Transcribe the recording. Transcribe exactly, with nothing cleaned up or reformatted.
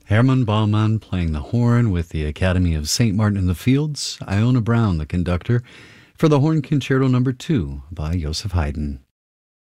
Herman Baumann playing the horn with the Academy of Saint Martin in the Fields, Iona Brown, the conductor, for the Horn Concerto Number two by Joseph Haydn.